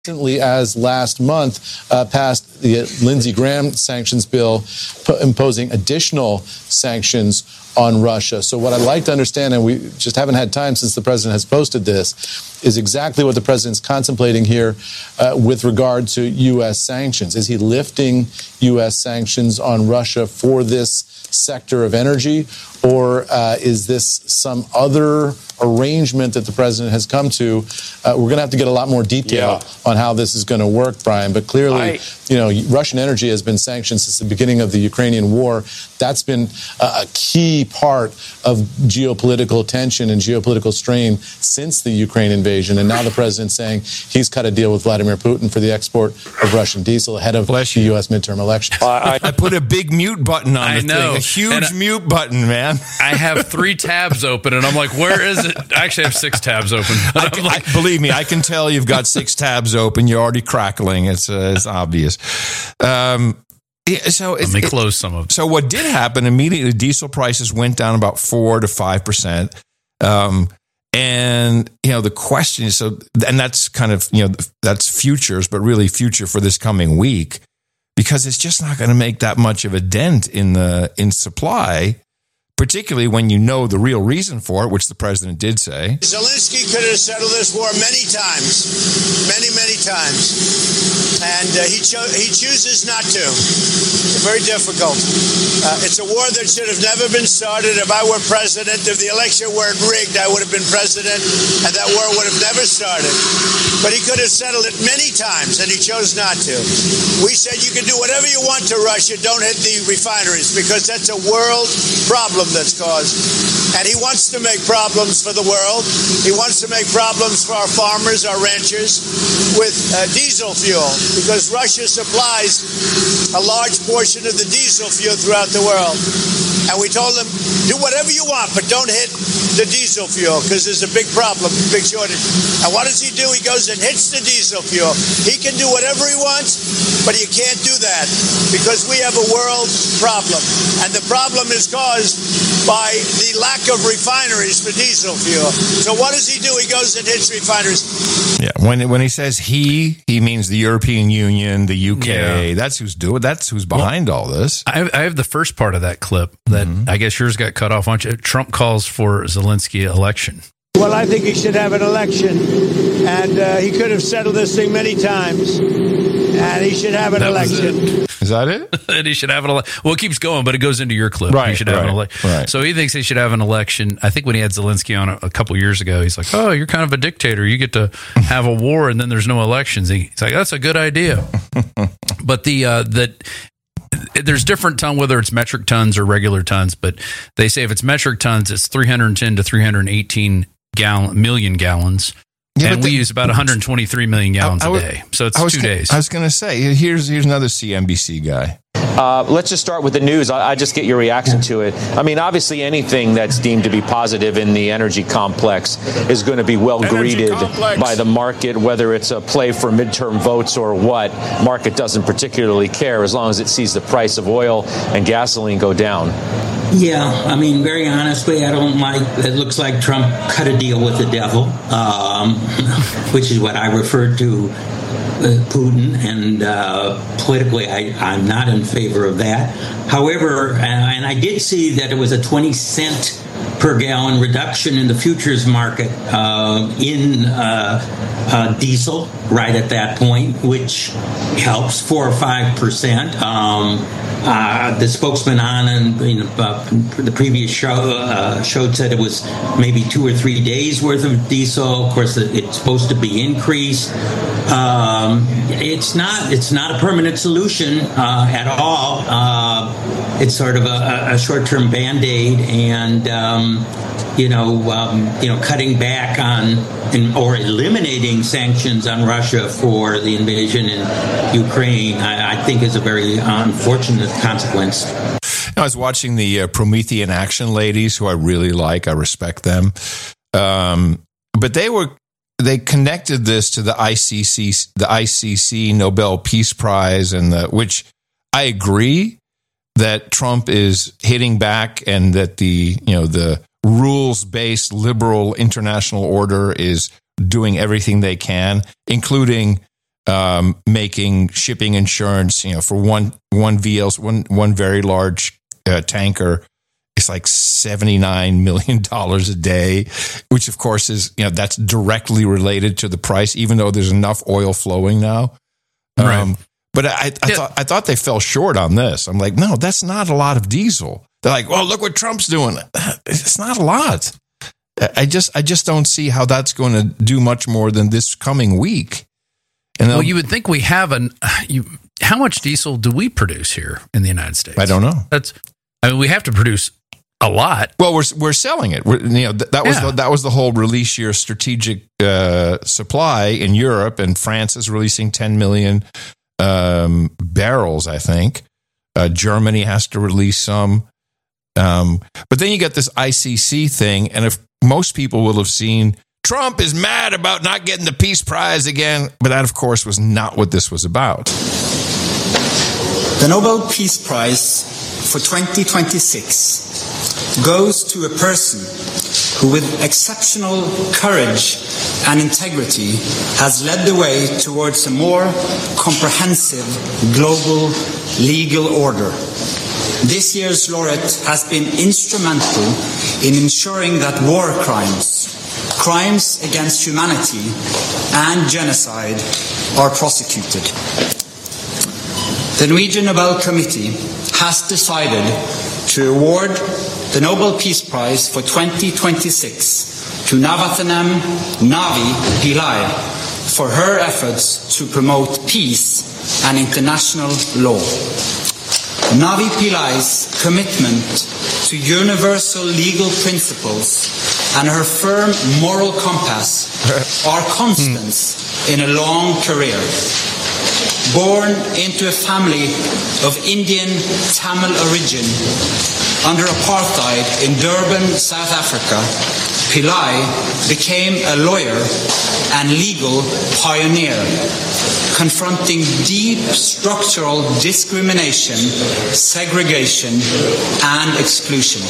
recently as last month passed the Lindsey Graham sanctions bill imposing additional sanctions on Russia. So what I'd like to understand, and we just haven't had time since the president has posted this, is exactly what the president's contemplating here with regard to U.S. sanctions. Is he lifting U.S. sanctions on Russia for this sector of energy, or is this some other arrangement that the president has come to? We're going to have to get a lot more detail on how this is going to work, Brian. But clearly, Russian energy has been sanctioned since the beginning of the Ukrainian war. That's been a key part of geopolitical tension and geopolitical strain since the Ukraine invasion. And now the president's saying he's cut a deal with Vladimir Putin for the export of Russian diesel ahead of the U.S. midterm elections. I put a big mute button on the thing, a huge mute button, man. I have 3 tabs open, and I'm like, where is it? I actually have 6 tabs open. Believe me, I can tell you've got 6 tabs open. You're already crackling. It's obvious. Let me close some of them. So what did happen immediately? Diesel prices went down about 4 to 5%. And the question is, and that's kind of that's futures, but really future for this coming week, because it's just not going to make that much of a dent in supply. Particularly when you know the real reason for it, which the president did say. Zelensky could have settled this war many times, many times, and he chooses not to. It's very difficult. It's a war that should have never been started. If I were president, if the election weren't rigged, I would have been president, and that war would have never started. But he could have settled it many times, and he chose not to. We said you can do whatever you want to Russia, don't hit the refineries, because that's a world problem that's caused. And he wants to make problems for the world. He wants to make problems for our farmers, our ranchers, with diesel fuel, because Russia supplies a large portion of the diesel fuel throughout the world. And we told him, do whatever you want, but don't hit the diesel fuel, because there's a big problem, big shortage. And what does he do? He goes and hits the diesel fuel. He can do whatever he wants, but you can't do that, because we have a world problem. And the problem is caused by the lack of refineries for diesel fuel. So what does he do? He goes and hits refineries. Yeah, when he says he means the European Union, the UK. Yeah. That's who's doing. That's who's behind all this. I have the first part of that clip that I guess yours got cut off. Trump calls for Zelensky election. Well, I think he should have an election, and he could have settled this thing many times, and he should have an election. Is that it? And he should have an election. Well, it keeps going, but it goes into your clip. Right, he should have an election. Right. So he thinks he should have an election. I think when he had Zelensky on a couple years ago, he's like, oh, you're kind of a dictator. You get to have a war, and then there's no elections. He's like, that's a good idea. But there's different ton, whether it's metric tons or regular tons, but they say if it's metric tons, it's 310 to 318 million gallons. Yeah, and we use about 123 million gallons a day. So it's 2 days. I was going to say, here's another CNBC guy. Let's just start with the news. I just get your reaction to it. I mean, obviously, anything that's deemed to be positive in the energy complex is going to be well greeted by the market, whether it's a play for midterm votes or what. Market doesn't particularly care as long as it sees the price of oil and gasoline go down. Yeah, I mean, very honestly, I don't like, it looks like Trump cut a deal with the devil, which is what I referred to Putin, and politically I'm not in favor of that. However, and I did see that it was a 20-cent per gallon reduction in the futures market in diesel right at that point, which helps 4 or 5%. The spokesman on the previous show said it was maybe 2 or 3 days worth of diesel. Of course, it's supposed to be increased. It's not a permanent solution at all. It's sort of a short-term Band-Aid, and cutting back on or eliminating sanctions on Russia for the invasion in Ukraine, I think is a very unfortunate consequence. I was watching the Promethean Action ladies, who I really like. I respect them. But they connected this to the ICC Nobel Peace Prize, and which I agree that Trump is hitting back, and that the rules-based liberal international order is doing everything they can, including making shipping insurance, for one very large tanker, it's like $79 million a day, which of course is, that's directly related to the price, even though there's enough oil flowing now. Right. But I thought they fell short on this. I'm like, no, that's not a lot of diesel. They're like, well, look what Trump's doing. It's not a lot. I just don't see how that's going to do much more than this coming week. And well, you would think we have how much diesel do we produce here in the United States? I don't know. We have to produce a lot. Well, we're selling it. That was the whole release your strategic supply in Europe, and France is releasing 10 million barrels, I think. Germany has to release some. But then you get this ICC thing, and if most people will have seen Trump is mad about not getting the Peace Prize again, but that, of course, was not what this was about. The Nobel Peace Prize for 2026 goes to a person who, with exceptional courage and integrity, has led the way towards a more comprehensive global legal order. This year's laureate has been instrumental in ensuring that war crimes against humanity, and genocide are prosecuted. The Norwegian Nobel Committee has decided to award the Nobel Peace Prize for 2026 to Navaratnam Navi Pillai for her efforts to promote peace and international law. Navi Pillai's commitment to universal legal principles and her firm moral compass are constants in a long career. Born into a family of Indian Tamil origin under apartheid in Durban, South Africa, Pillai became a lawyer and legal pioneer, confronting deep structural discrimination, segregation, and exclusion.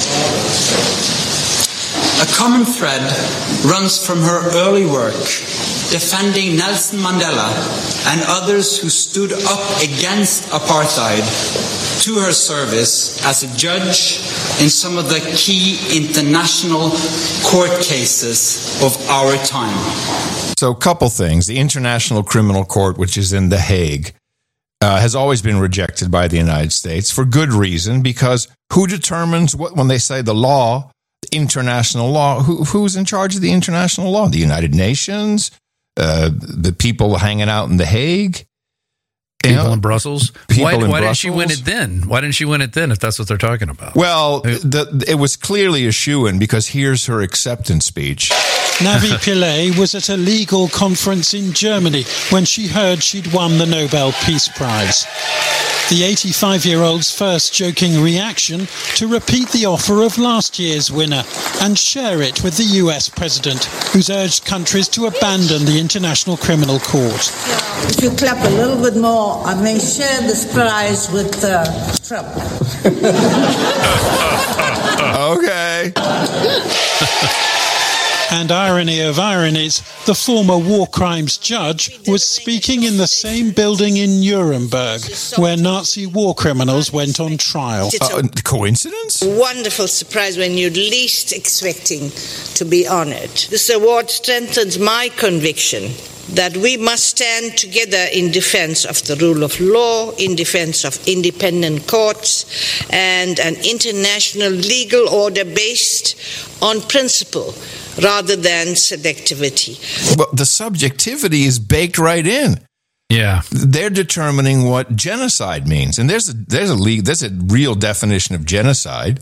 A common thread runs from her early work defending Nelson Mandela and others who stood up against apartheid to her service as a judge in some of the key international court cases of our time. So a couple things. The International Criminal Court, which is in The Hague, has always been rejected by the United States for good reason, because who determines what, when they say the law, international law, who's in charge of the international law? The United Nations? The people hanging out in The Hague? People in Brussels? Why Brussels? didn't she win it then? Why didn't she win it then if that's what they're talking about? Well, it was clearly a shoo-in, because here's her acceptance speech. Navi Pillai was at a legal conference in Germany when she heard she'd won the Nobel Peace Prize. The 85-year-old's first joking reaction to repeat the offer of last year's winner and share it with the US president, who's urged countries to abandon the International Criminal Court. If you clap a little bit more, I may share this prize with Trump. Okay. And irony of ironies, the former war crimes judge was speaking in the same building in Nuremberg where Nazi war criminals went on trial. Coincidence? Wonderful surprise when you're least expecting to be honored. This award strengthens my conviction that we must stand together in defense of the rule of law, in defense of independent courts, and an international legal order based on principle rather than selectivity. Well, the subjectivity is baked right in. Yeah, they're determining what genocide means, and there's a real definition of genocide.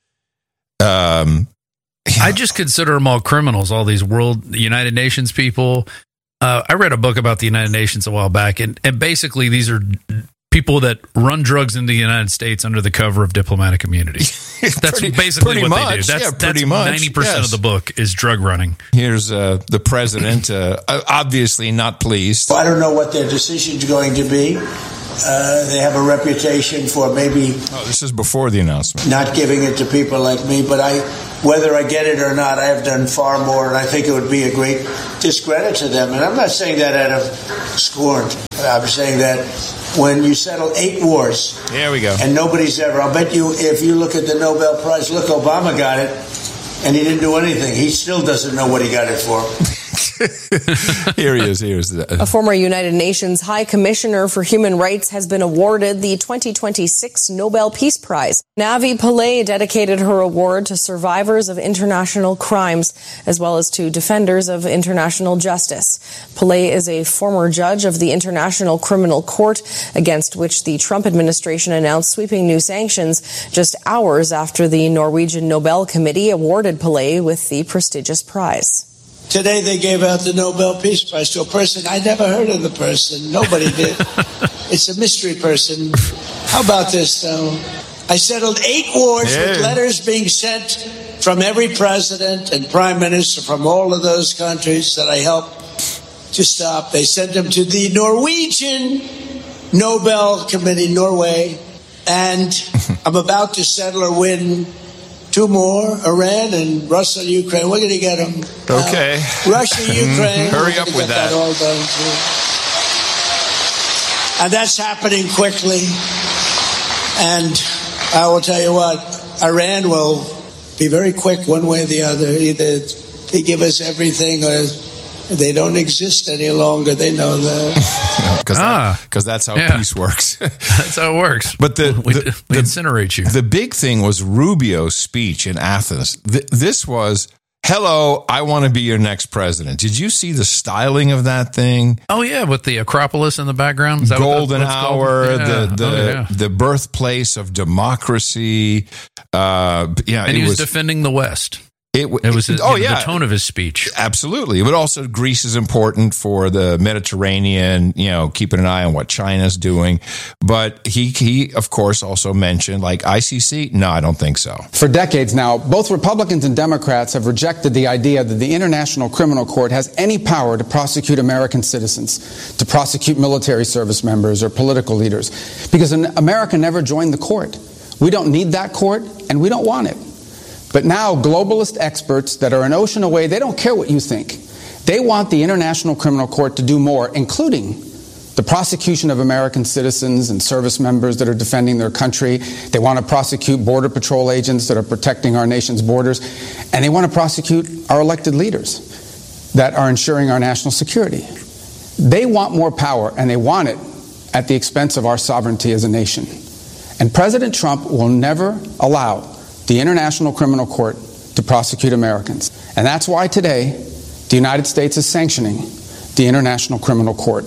I just consider them all criminals. All these United Nations people. I read a book about the United Nations a while back, and basically these are people that run drugs into the United States under the cover of diplomatic immunity. That's basically what they do. That's pretty much 90% of the book is drug running. Here's the president, obviously not pleased. I don't know what their decision is going to be. They have a reputation for maybe this is before the announcement. Not giving it to people like me, but whether I get it or not, I have done far more, and I think it would be a great discredit to them. And I'm not saying that out of scorn. I'm saying that when you settle 8 wars, there we go, and nobody's ever, I'll bet you, if you look at the Nobel Prize, look, Obama got it, and he didn't do anything. He still doesn't know what he got it for. Here he is. Here's a former United Nations High Commissioner for Human Rights has been awarded the 2026 Nobel Peace Prize. Navi Pillay dedicated her award to survivors of international crimes, as well as to defenders of international justice. Pillay is a former judge of the International Criminal Court, against which the Trump administration announced sweeping new sanctions just hours after the Norwegian Nobel Committee awarded Pillay with the prestigious prize. Today they gave out the Nobel Peace Prize to a person. I never heard of the person. Nobody did. It's a mystery person. How about this, though? I settled 8 wars with letters being sent from every president and prime minister from all of those countries that I helped to stop. They sent them to the Norwegian Nobel Committee, Norway. And I'm about to settle or win 2 more, Iran and Russia, Ukraine. We're going to get them. Okay. Russia, Ukraine. Hurry up with that. All done too. And that's happening quickly. And I will tell you what, Iran will be very quick one way or the other. Either they give us everything or they don't exist any longer. They know that. Because that's how peace works. That's how it works. But we incinerate you. The big thing was Rubio's speech in Athens. This was, hello, I want to be your next president. Did you see the styling of that thing? Oh, yeah, with the Acropolis in the background. Is that Golden Hour, the birthplace of democracy. And he was defending the West. It was the tone of his speech. Absolutely. But also Greece is important for the Mediterranean, keeping an eye on what China's doing. But he of course, also mentioned, like, ICC. No, I don't think so. For decades now, both Republicans and Democrats have rejected the idea that the International Criminal Court has any power to prosecute American citizens, to prosecute military service members or political leaders, because America never joined the court. We don't need that court, and we don't want it. But now globalist experts that are an ocean away, they don't care what you think. They want the International Criminal Court to do more, including the prosecution of American citizens and service members that are defending their country. They want to prosecute Border Patrol agents that are protecting our nation's borders. And they want to prosecute our elected leaders that are ensuring our national security. They want more power, and they want it at the expense of our sovereignty as a nation. And President Trump will never allow the International Criminal Court to prosecute Americans. And that's why today the United States is sanctioning the International Criminal Court.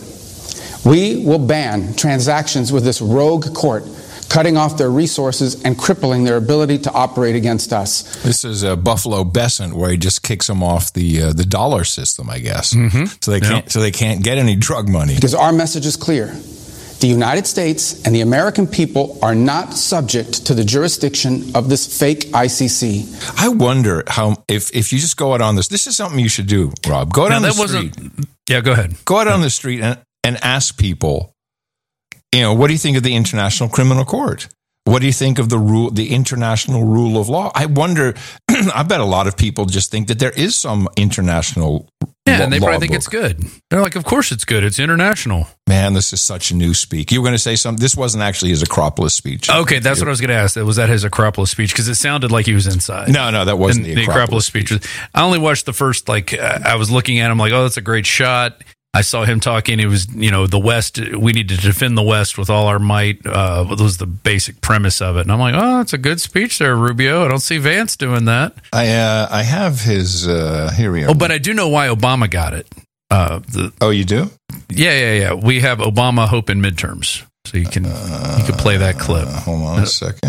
We will ban transactions with this rogue court, cutting off their resources and crippling their ability to operate against us. This is Buffalo Besant, where he just kicks them off the dollar system, I guess. Mm-hmm. So they can't get any drug money. Because our message is clear. The United States and the American people are not subject to the jurisdiction of this fake ICC. I wonder how, if you just go out on this is something you should do, Rob. Go out on the street. Yeah, go ahead. Go out on the street and ask people, what do you think of the International Criminal Court? What do you think of the international rule of law? I wonder, I bet a lot of people just think that there is some international and they probably think it's good. They're like, of course it's good. It's international. Man, this is such a new speak. You were going to say something? This wasn't actually his Acropolis speech. Okay, that's what I was going to ask. Was that his Acropolis speech? Because it sounded like he was inside. No, that wasn't the Acropolis speech. I only watched the first, I was looking at him like, oh, that's a great shot. I saw him talking. It was, the West, we need to defend the West with all our might. That was the basic premise of it. And I'm like, oh, that's a good speech there, Rubio. I don't see Vance doing that. I have his, here we are. Oh, but I do know why Obama got it. You do? Yeah. We have Obama hope in midterms. So you can play that clip. Hold on a second.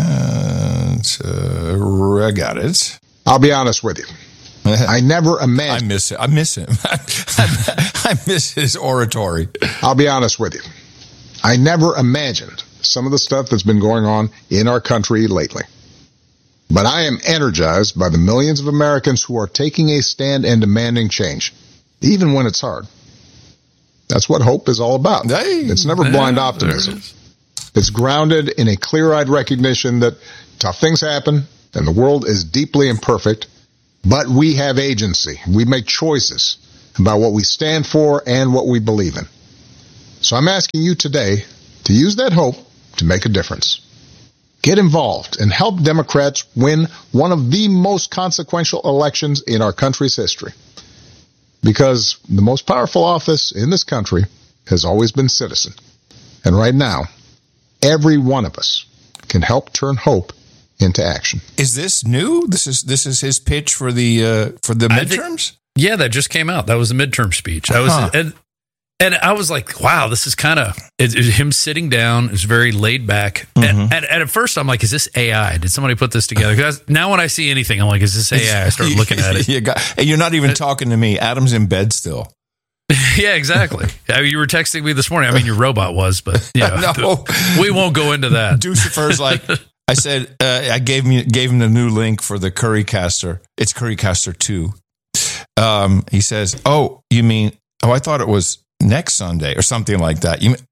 I got it. I'll be honest with you. I never imagined. I miss him. I miss his oratory. I'll be honest with you. I never imagined some of the stuff that's been going on in our country lately. But I am energized by the millions of Americans who are taking a stand and demanding change, even when it's hard. That's what hope is all about. It's never blind optimism. It's grounded in a clear-eyed recognition that tough things happen and the world is deeply imperfect, but we have agency. We make choices about what we stand for and what we believe in. So I'm asking you today to use that hope to make a difference. Get involved and help Democrats win one of the most consequential elections in our country's history. Because the most powerful office in this country has always been citizen. And right now, every one of us can help turn hope into action. Is this new? This is his pitch for the midterms? Yeah, that just came out. That was a midterm speech. And I was like, wow, this is kind of him sitting down. It's very laid back. And at first, I'm like, is this AI? Did somebody put this together? Because now when I see anything, I'm like, is this AI? I start looking at it. You're not even talking to me. Adam's in bed still. Yeah, exactly. You were texting me this morning. I mean, your robot was, but no, we won't go into that. Deucifer's like, I said, I gave him the new link for the Currycaster. It's Currycaster 2. He says, oh, you mean, I thought it was next Sunday or something like that. You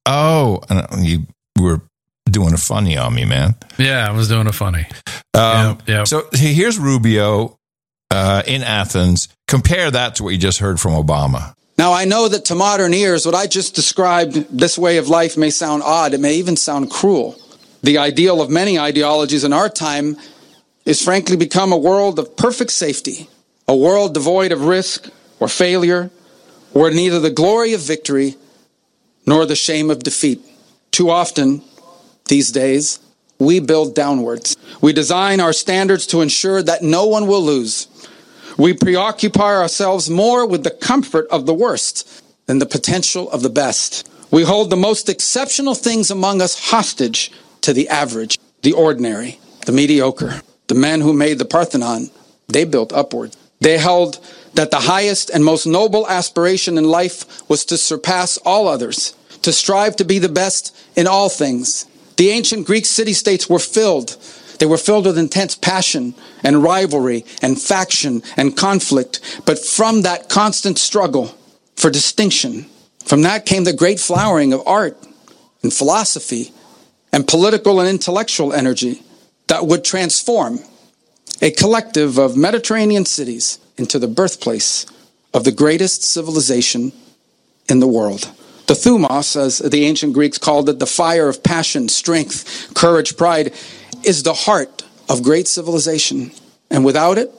were doing a funny on me, man. Yeah, I was doing a funny. So here's Rubio in Athens. Compare that to what you just heard from Obama. Now, I know that to modern ears, what I just described, this way of life, may sound odd. It may even sound cruel. The ideal of many ideologies in our time is frankly become a world of perfect safety, a world devoid of risk or failure, where neither the glory of victory nor the shame of defeat. Too often, these days, we build downwards. We design our standards to ensure that no one will lose. We preoccupy ourselves more with the comfort of the worst than the potential of the best. We hold the most exceptional things among us hostage to the average, the ordinary, the mediocre. The men who made the Parthenon, they built upward. They held that the highest and most noble aspiration in life was to surpass all others, to strive to be the best in all things. The ancient Greek city-states were filled. They were filled with intense passion and rivalry and faction and conflict. But from that constant struggle for distinction, from that came the great flowering of art and philosophy and political and intellectual energy that would transform a collective of Mediterranean cities into the birthplace of the greatest civilization in the world. The thumos, as the ancient Greeks called it, the fire of passion, strength, courage, pride, is the heart of great civilization. And without it,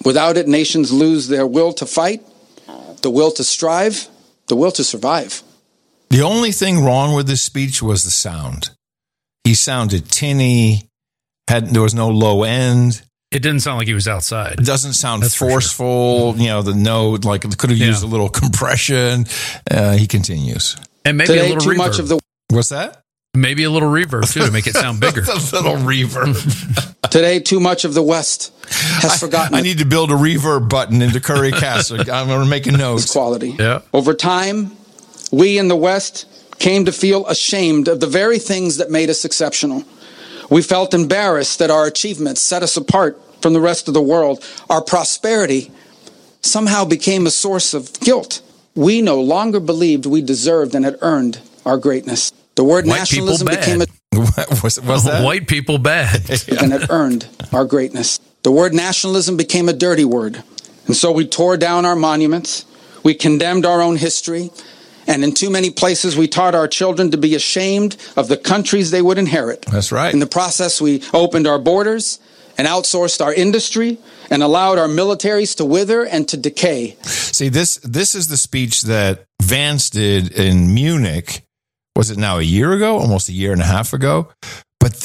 nations lose their will to fight, the will to strive, the will to survive. The only thing wrong with this speech was the sound. He sounded tinny, there was no low end. It didn't sound like he was outside. It doesn't sound forceful. Sure. The note, like it could have used a little compression. He continues. And maybe a little reverb. What's that? Maybe a little reverb, too, to make it sound bigger. A little reverb. Today, too much of the West has forgotten I need to build a reverb button into Currycaster. I'm going to make a note. Quality. Yeah. Over time, we in the West came to feel ashamed of the very things that made us exceptional. We felt embarrassed that our achievements set us apart from the rest of the world. Our prosperity somehow became a source of guilt. We no longer believed we deserved and had earned our greatness. The word white nationalism became was that? White people bad. And had earned our greatness. The word nationalism became a dirty word. And so we tore down our monuments. We condemned our own history. And in too many places, we taught our children to be ashamed of the countries they would inherit. That's right. In the process, we opened our borders and outsourced our industry and allowed our militaries to wither and to decay. See, this is the speech that Vance did in Munich. Was it now a year ago? Almost a year and a half ago? But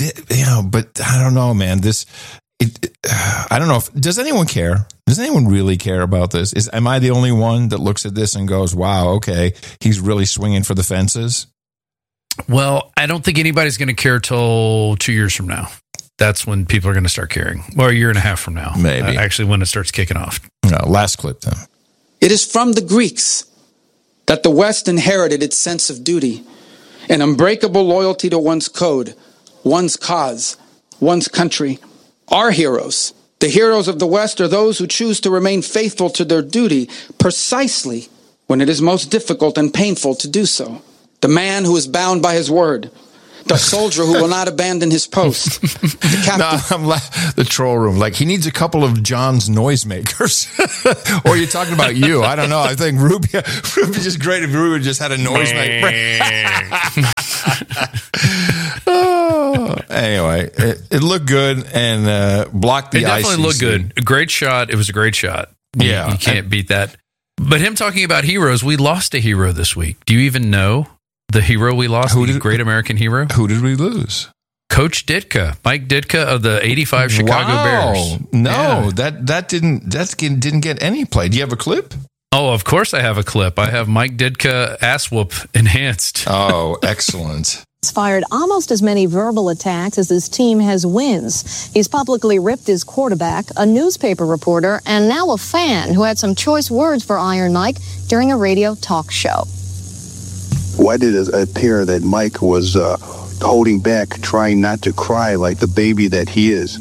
I don't know, man. I don't know. Does anyone care? Does anyone really care about this? Am I the only one that looks at this and goes, wow, okay, he's really swinging for the fences? Well, I don't think anybody's going to care till 2 years from now. That's when people are going to start caring. Or a year and a half from now. Maybe. Actually, when it starts kicking off. No, last clip, then. It is from the Greeks that the West inherited its sense of duty, an unbreakable loyalty to one's code, one's cause, one's country. Our heroes, the heroes of the West, are those who choose to remain faithful to their duty precisely when it is most difficult and painful to do so. The man who is bound by his word, The soldier who will not abandon his post. The troll room. Like, he needs a couple of John's noisemakers. Or you're talking about you. I don't know. I think Ruby just great if Ruby just had a noisemaker. Anyway, it looked good and blocked the ICC. It definitely looked good. A great shot. It was a great shot. Yeah. You can't beat that. But him talking about heroes, we lost a hero this week. Do you even know the hero we lost? The great American hero? Who did we lose? Coach Ditka, Mike Ditka of the '85 Chicago Bears. No, that didn't get any play. Do you have a clip? Oh, of course I have a clip. I have Mike Ditka ass whoop enhanced. Oh, excellent. He's fired almost as many verbal attacks as his team has wins. He's publicly ripped his quarterback, a newspaper reporter, and now a fan who had some choice words for Iron Mike during a radio talk show. Why did it appear that Mike was holding back, trying not to cry like the baby that he is?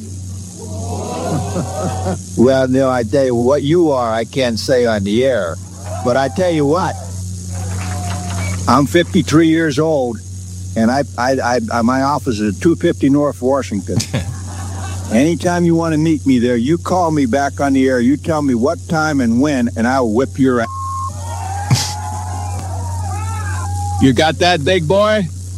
Well, Neil, I tell you, what you are, I can't say on the air. But I tell you what, I'm 53 years old, and my office is at 250 North Washington. Anytime you want to meet me there, you call me back on the air. You tell me what time and when, and I'll whip your ass. You got that, big boy?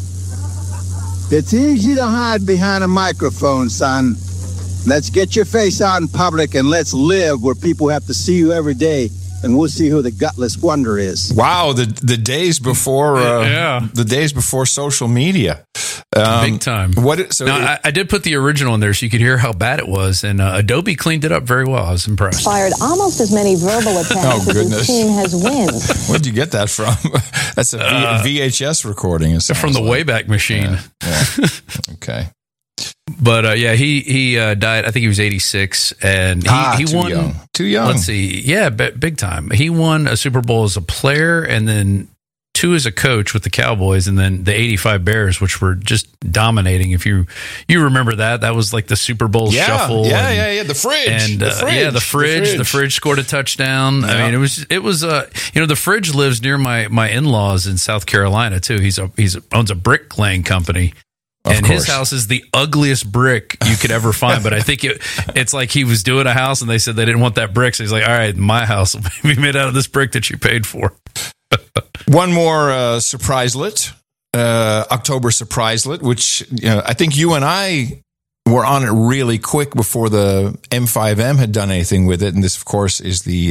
It's easy to hide behind a microphone, son. Let's get your face out in public and let's live where people have to see you every day, and we'll see who the gutless wonder is. Wow, the days before the days before social media. Big time. I did put the original in there so you could hear how bad it was, and Adobe cleaned it up very well. I was impressed. Fired almost as many verbal attacks as his team has wins. Where'd you get that from? That's a VHS recording. From the Wayback Machine. Yeah. Okay. But he died. I think he was 86, and he won. Too young. Let's see. Yeah, big time. He won a Super Bowl as a player, and then 2 as a coach with the Cowboys, and then the '85 Bears, which were just dominating. If you remember that was like the Super Bowl shuffle. Yeah. The fridge. The fridge scored a touchdown. Yeah. I mean, it was the fridge lives near my in-laws in South Carolina too. He owns a bricklaying company. And his house is the ugliest brick you could ever find. But I think it's like he was doing a house and they said they didn't want that brick. So he's like, all right, my house will be made out of this brick that you paid for. One more surpriselet, October surpriselet, which I think you and I were on it really quick before the M5M had done anything with it. And this, of course, is the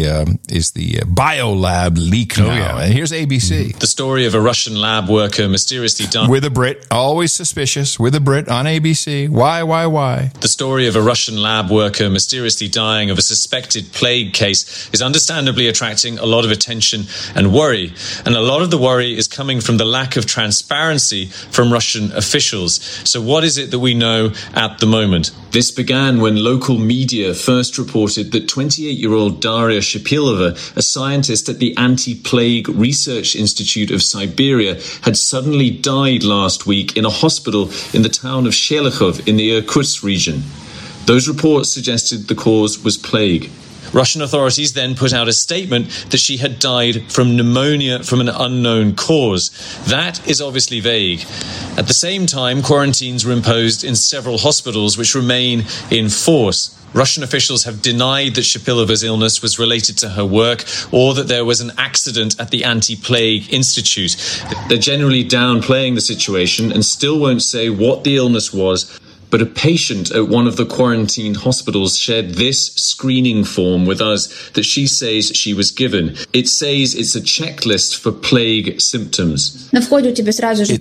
BioLab leak now. Yeah. And here's ABC. The story of a Russian lab worker mysteriously dying. With a Brit, always suspicious, with a Brit on ABC. Why? The story of a Russian lab worker mysteriously dying of a suspected plague case is understandably attracting a lot of attention and worry. And a lot of the worry is coming from the lack of transparency from Russian officials. So what is it that we know at the moment? This began when local media first reported that 28-year-old Daria Shapilova, a scientist at the Anti-Plague Research Institute of Siberia, had suddenly died last week in a hospital in the town of Shelikhov in the Irkutsk region. Those reports suggested the cause was plague. Russian authorities then put out a statement that she had died from pneumonia from an unknown cause. That is obviously vague. At the same time, quarantines were imposed in several hospitals which remain in force. Russian officials have denied that Shapilova's illness was related to her work or that there was an accident at the Anti-Plague Institute. They're generally downplaying the situation and still won't say what the illness was. But a patient at one of the quarantine hospitals shared this screening form with us that she says she was given. It says it's a checklist for plague symptoms. It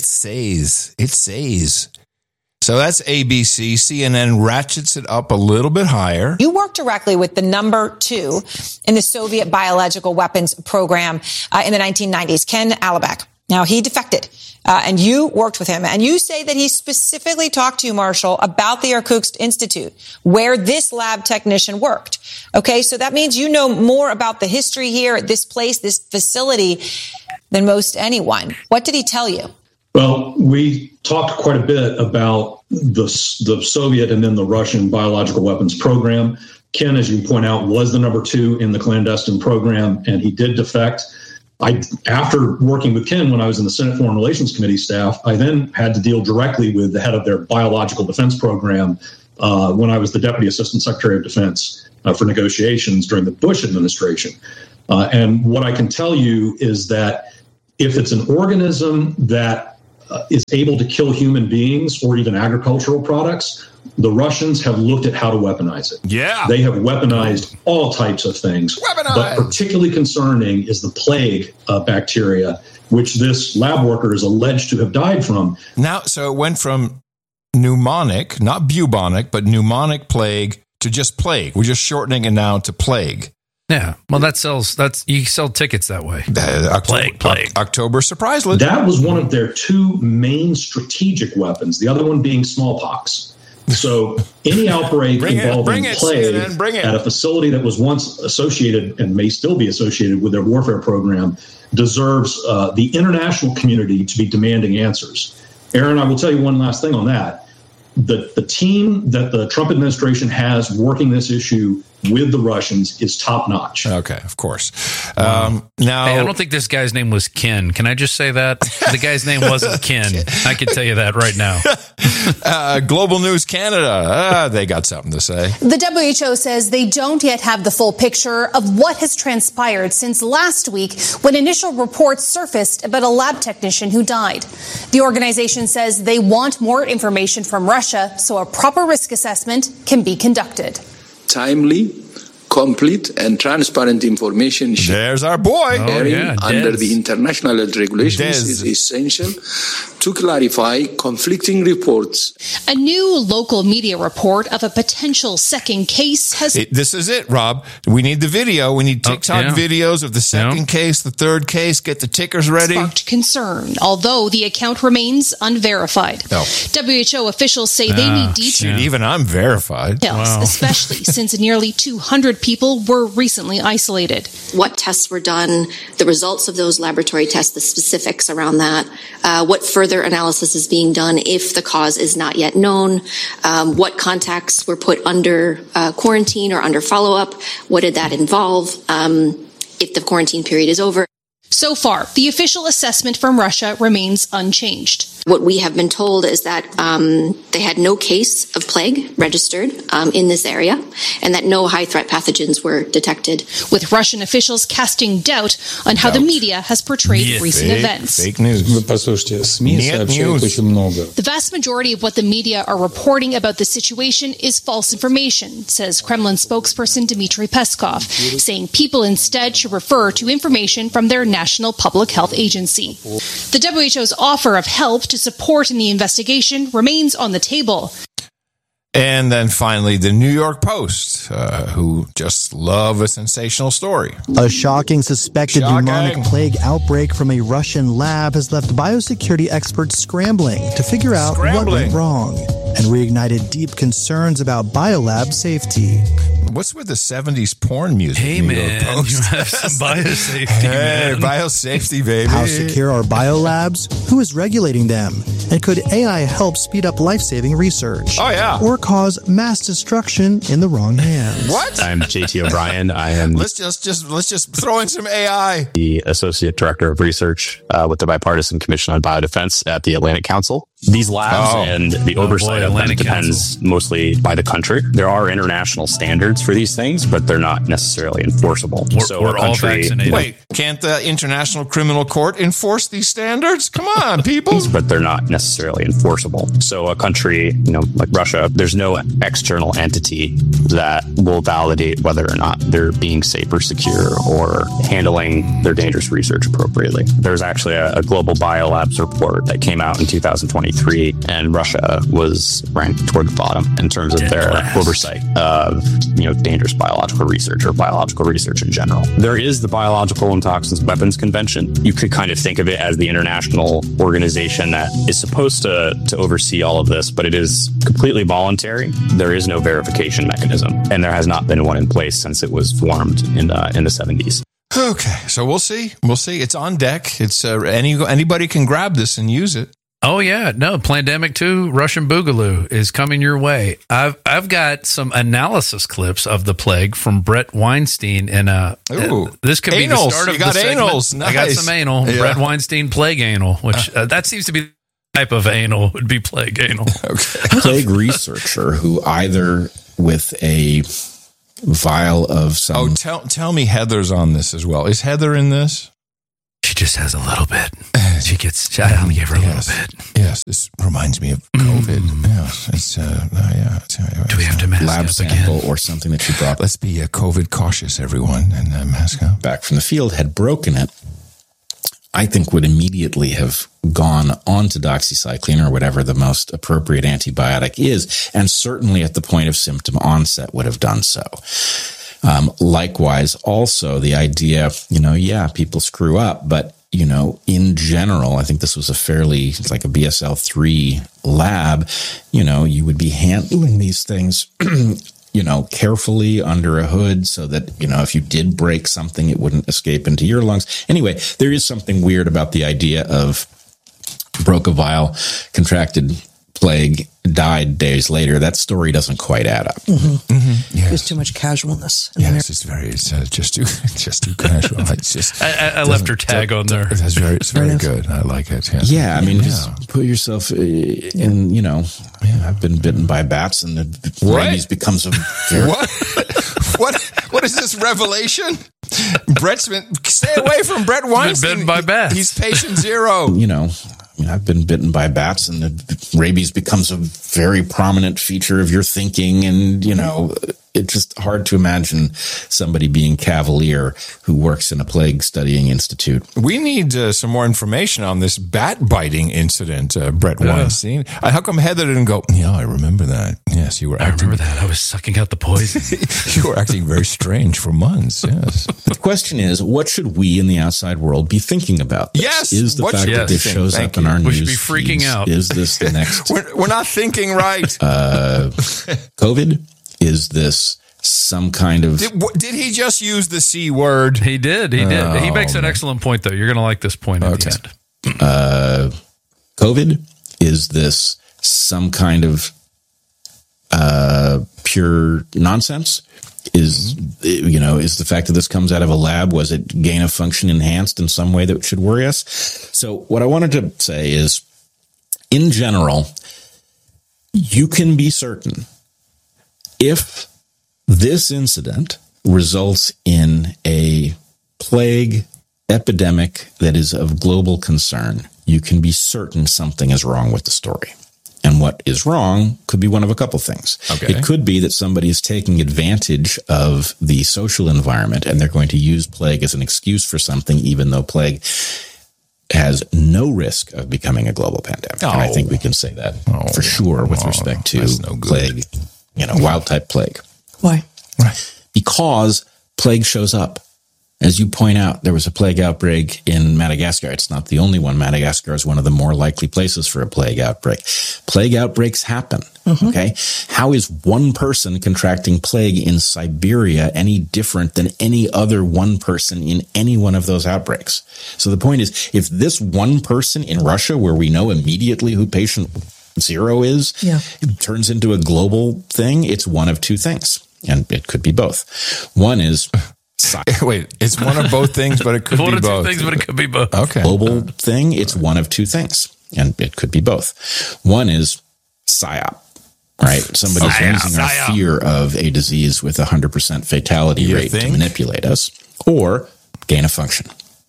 says. So that's ABC. CNN ratchets it up a little bit higher. You worked directly with the number 2 in the Soviet biological weapons program in the 1990s, Ken Alibek. Now, he defected, and you worked with him, and you say that he specifically talked to you, Marshall, about the Irkutsk Institute, where this lab technician worked. Okay, so that means you know more about the history here at this place, this facility, than most anyone. What did he tell you? Well, we talked quite a bit about the Soviet and then the Russian biological weapons program. Ken, as you point out, was the number 2 in the clandestine program, and he did defect. after working with Ken when I was in the Senate Foreign Relations Committee staff, I then had to deal directly with the head of their biological defense program when I was the Deputy Assistant Secretary of Defense for negotiations during the Bush administration. And what I can tell you is that if it's an organism that is able to kill human beings or even agricultural products, the Russians have looked at how to weaponize it. Yeah. They have weaponized all types of things. But particularly concerning is the plague bacteria, which this lab worker is alleged to have died from. Now, so it went from pneumonic, not bubonic, but pneumonic plague to just plague. We're just shortening it now to plague. Yeah, well, you sell tickets that way. Plague. October surprise list. That was one of their two main strategic weapons, the other one being smallpox. So any outbreak involving plague at a facility that was once associated and may still be associated with their warfare program deserves the international community to be demanding answers. Aaron, I will tell you one last thing on that. The team that the Trump administration has working this issue with the Russians is top notch. Okay, of course. Now, hey, I don't think this guy's name was Ken. Can I just say that? The guy's name wasn't Ken. I can tell you that right now. Global News Canada, they got something to say. The WHO says they don't yet have the full picture of what has transpired since last week when initial reports surfaced about a lab technician who died. The organization says they want more information from Russia so a proper risk assessment can be conducted. Timely, complete, and transparent information There's our boy. under the international regulations is essential to clarify conflicting reports. A new local media report of a potential second case has... This is it, Rob. We need the video. We need TikTok videos of the second case, the third case. Get the tickers ready. Sparked concern, although the account remains unverified. WHO officials say they need details. Even I'm verified. Especially since nearly 200 people were recently isolated. What tests were done, the results of those laboratory tests, the specifics around that, what further analysis is being done if the cause is not yet known, what contacts were put under quarantine or under follow-up, what did that involve, if the quarantine period is over. So far, the official assessment from Russia remains unchanged. What we have been told is that they had no case of plague registered in this area and that no high-threat pathogens were detected. With Russian officials casting doubt on how the media has portrayed recent events. Fake news. The vast majority of what the media are reporting about the situation is false information, says Kremlin spokesperson Dmitry Peskov, saying people instead should refer to information from their national public health agency. The WHO's offer of help to support in the investigation remains on the table. And then finally, the New York Post, who just love a sensational story. A shocking suspected pneumonic plague outbreak from a Russian lab has left biosecurity experts scrambling to figure out what went wrong and reignited deep concerns about biolab safety. What's with the 70s porn music? Hey, man, you have some biosafety, man. Biosafety, baby. How secure are biolabs? Who is regulating them? And could AI help speed up life-saving research? Oh, yeah. Or cause mass destruction in the wrong hands? What? I'm JT O'Brien. I am... Let's just throw in some AI. The Associate Director of Research with the Bipartisan Commission on Biodefense at the Atlantic Council. These labs and the oversight of them depends mostly by the country. There are international standards for these things, but they're not necessarily enforceable. We're all vaccinated. Wait, can't the International Criminal Court enforce these standards? Come on, people. But they're not necessarily enforceable. So a country, like Russia, there's no external entity that will validate whether or not they're being safe or secure or handling their dangerous research appropriately. There's actually a global biolabs report that came out in 2023, and Russia was ranked toward the bottom in terms of their oversight of dangerous biological research or biological research in general. There is the Biological and Toxins Weapons Convention. You could kind of think of it as the international organization that is supposed to oversee all of this, but it is completely voluntary. There is no verification mechanism, and there has not been one in place since it was formed in the 70s. Okay, so we'll see. It's on deck. It's anybody can grab this and use it. Oh yeah, no, Plandemic 2, Russian Boogaloo is coming your way. I've got some analysis clips of the plague from Brett Weinstein, and this could be the start of the segment. Nice. I got some anal. Yeah. Brett Weinstein plague anal, which that seems to be the type of anal would be plague anal. Okay. Plague researcher who either with a vial of some. Oh, tell me Heather's on this as well. Is Heather in this? She just has a little bit. I only gave her a little bit. Yes, this reminds me of COVID. Yes, it's do we have to mask lab up sample again? Or something that she brought? Let's be COVID cautious, everyone, and mask up. Back from the field, had broken it. I think would immediately have gone on to doxycycline or whatever the most appropriate antibiotic is, and certainly at the point of symptom onset would have done so. Likewise, also the idea, people screw up, but, in general, I think this was it's like a BSL-3 lab, you would be handling these things, carefully under a hood so that, if you did break something, it wouldn't escape into your lungs. Anyway, there is something weird about the idea of broke a vial, contracted plague, died days later. That story doesn't quite add up. Yes. There's too much casualness. Yes, it's just too casual. It's just. I left her tag on there. It's very good. I like it. Yes. Yeah, just put yourself in. I've been bitten by bats, and the rabies becomes a. What is this revelation? Stay away from Brett Weinstein. Been bitten by bats. He's patient zero. I've been bitten by bats, and the rabies becomes a very prominent feature of your thinking. And, it's just hard to imagine somebody being cavalier who works in a plague studying institute. We need some more information on this bat biting incident, Brett Weinstein. How come Heather didn't go, I remember that. Yes, you were acting. I remember that. I was sucking out the poison. You were acting very strange for months. Yes. The question is, what should we in the outside world be thinking about this? Yes. Is the fact that this shows up in our news we should be freaking out. Is this the next? We're not thinking right. COVID? Is this some kind of... Did he just use the C word? He did. He makes an excellent point, though. You're going to like this point at the end. COVID? Is this some kind of pure nonsense? Is the fact that this comes out of a lab, was it gain of function enhanced in some way that should worry us? So what I wanted to say is, in general, you can be certain if this incident results in a plague epidemic that is of global concern, you can be certain something is wrong with the story. And what is wrong could be one of a couple things. Okay. It could be that somebody is taking advantage of the social environment and they're going to use plague as an excuse for something, even though plague has no risk of becoming a global pandemic. And I think we can say that for sure with respect to plague, wild type plague. Why? Right. Because plague shows up. As you point out, there was a plague outbreak in Madagascar. It's not the only one. Madagascar is one of the more likely places for a plague outbreak. Plague outbreaks happen. Mm-hmm. Okay. How is one person contracting plague in Siberia any different than any other one person in any one of those outbreaks? So the point is, if this one person in Russia, where we know immediately who patient zero is, it turns into a global thing, it's one of two things. And it could be both. One is... Wait, it's one of both things, but it could be both. One of two things, but it could be both. Okay. Global thing, it's one of two things, and it could be both. One is PSYOP, right? Somebody's using our fear of a disease with 100% fatality rate to manipulate us, or gain of function.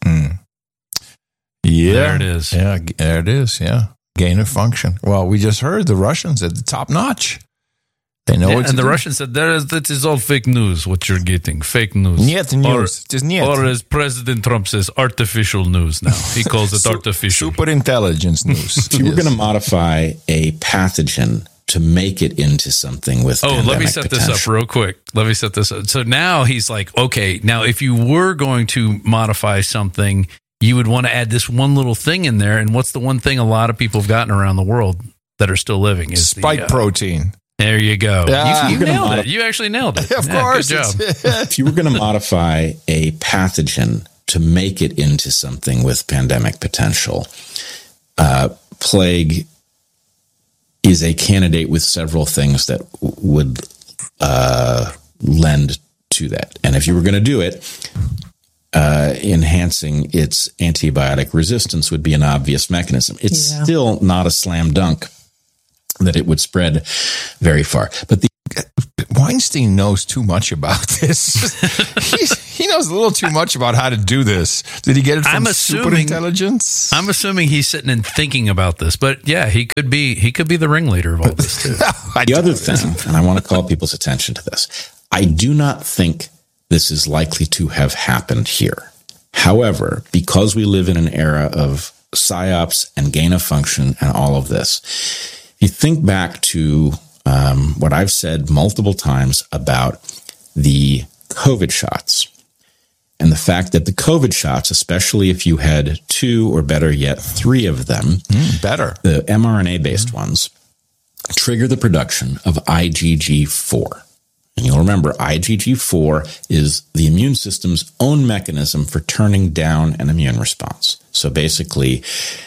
Yeah. There it is. Yeah, there it is. Yeah. Gain of function. Well, we just heard the Russians at the top notch. They know what to do. The Russians said that is all fake news, what you're getting. Fake news. Niet news. Or as President Trump says, artificial news now. He calls it artificial. Super intelligence news. If you were going to modify a pathogen to make it into something with let me set this up real quick. Let me set this up. So now he's like, okay, now if you were going to modify something, you would want to add this one little thing in there. And what's the one thing a lot of people have gotten around the world that are still living? Is spike protein. There you go. Yeah. You nailed it. You actually nailed it. Of course. Good job. If you were going to modify a pathogen to make it into something with pandemic potential, plague is a candidate with several things that would lend to that. And if you were going to do it, enhancing its antibiotic resistance would be an obvious mechanism. It's still not a slam dunk that it would spread very far. But Weinstein knows too much about this. He knows a little too much about how to do this. Did he get it from super intelligence? I'm assuming he's sitting and thinking about this. But yeah, he could be the ringleader of all this too. The other thing, and I want to call people's attention to this, I do not think this is likely to have happened here. However, because we live in an era of psyops and gain of function and all of this, if you think back to what I've said multiple times about the COVID shots and the fact that the COVID shots, especially if you had 2 or better yet 3 of them, the mRNA-based ones, trigger the production of IgG4. And you'll remember IgG4 is the immune system's own mechanism for turning down an immune response. So basically,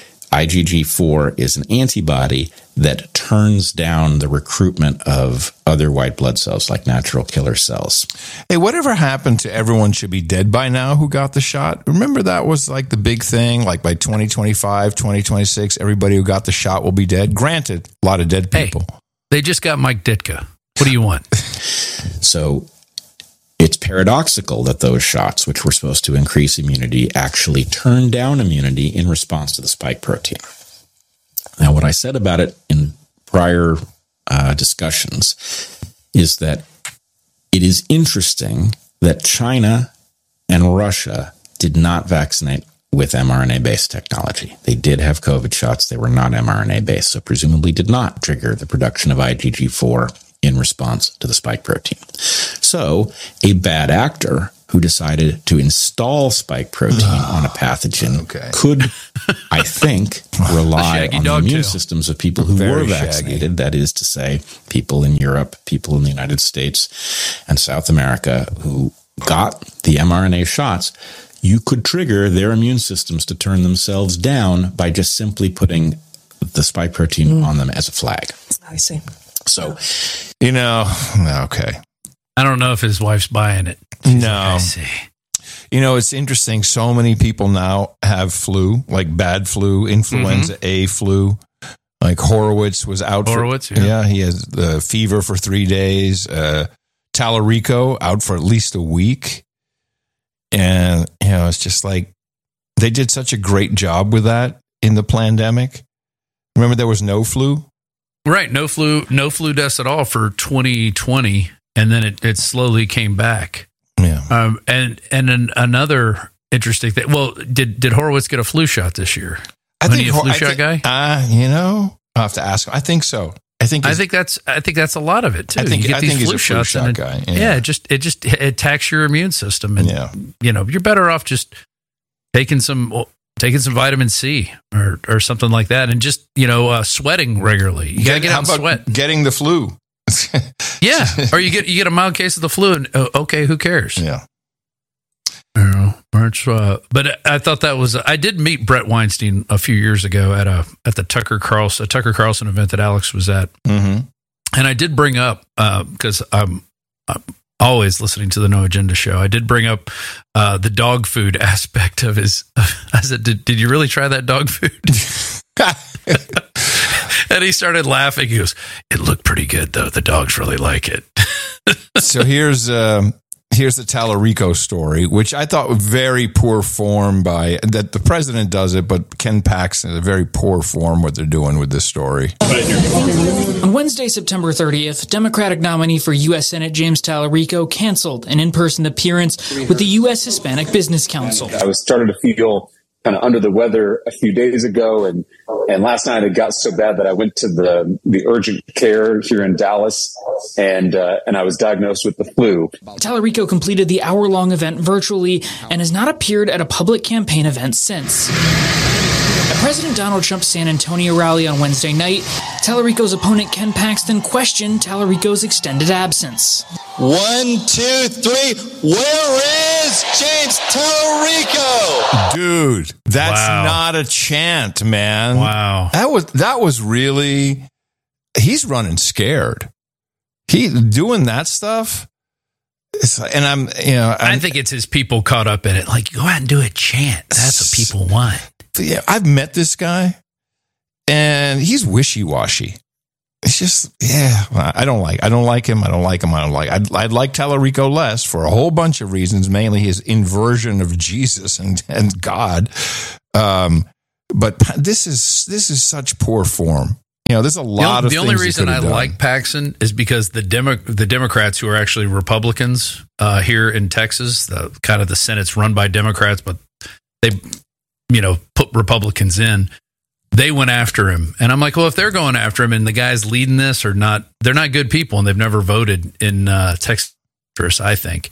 IgG4 is an antibody that turns down the recruitment of other white blood cells like natural killer cells. Hey, whatever happened to everyone should be dead by now who got the shot? Remember that was like the big thing, like by 2025, 2026, everybody who got the shot will be dead? Granted, a lot of dead people. Hey, they just got Mike Ditka. What do you want? So it's paradoxical that those shots, which were supposed to increase immunity, actually turn down immunity in response to the spike protein. Now, what I said about it in prior discussions is that it is interesting that China and Russia did not vaccinate with mRNA-based technology. They did have COVID shots. They were not mRNA-based, so presumably did not trigger the production of IgG4 in response to the spike protein. So a bad actor who decided to install spike protein on a pathogen could, I think, rely on the immune systems of people who were vaccinated. That is to say, people in Europe, people in the United States and South America who got the mRNA shots. You could trigger their immune systems to turn themselves down by just simply putting the spike protein on them as a flag. I see. So, okay. I don't know if his wife's buying it. No. I see. It's interesting. So many people now have flu, like bad flu, influenza A flu. Like Horowitz was out. He has the fever for 3 days. Tallarico out for at least a week. And, it's just like they did such a great job with that in the pandemic. Remember there was no flu? Right. No flu deaths at all for 2020. And then it slowly came back. Yeah. And then another interesting thing. Well, did Horowitz get a flu shot this year? I think a flu shot guy? I'll have to ask him. I think so. I think that's a lot of it too. I think he's a flu shot guy. Yeah. It attacks your immune system, and you're better off just taking some vitamin C or something like that, and just sweating regularly. You gotta get out and sweat. Getting the flu. Yeah, or you get a mild case of the flu, and okay, who cares? Yeah. But I thought that was. I did meet Brett Weinstein a few years ago at the Tucker Carlson event that Alex was at, and I did bring up because I'm always listening to the No Agenda show. I did bring up the dog food aspect of his. I said, "Did you really try that dog food?" And he started laughing. He goes, "It looked pretty good, though. The dogs really like it." So here's the Tallarico story, which I thought was very poor form that the president does it, but Ken Paxton is a very poor form what they're doing with this story. On Wednesday, September 30th, Democratic nominee for U.S. Senate James Tallarico canceled an in-person appearance with the U.S. Hispanic Business Council. I was starting to feel kind of under the weather a few days ago, and last night it got so bad that I went to the urgent care here in Dallas, and I was diagnosed with the flu. Tallarico completed the hour-long event virtually and has not appeared at a public campaign event since. At President Donald Trump's San Antonio rally on Wednesday night, Tallarico's opponent Ken Paxton questioned Tallarico's extended absence. 1, 2, 3. Where is James Tallarico? Dude, that's not a chant, man. Wow. That was really, he's running scared. He doing that stuff. And I think it's his people caught up in it. Like, go out and do a chant. That's what people want. Yeah, I've met this guy, and he's wishy-washy. It's just, I don't like him. I'd like Tallarico less for a whole bunch of reasons, mainly his inversion of Jesus and God. But this is such poor form. There's a lot of things. The only reason I like Paxton is because the Democrats who are actually Republicans here in Texas, the Senate's run by Democrats, but they, put Republicans in. They went after him, and I'm like, well, if they're going after him, and the guys leading this are not, they're not good people, and they've never voted in Texas. I think.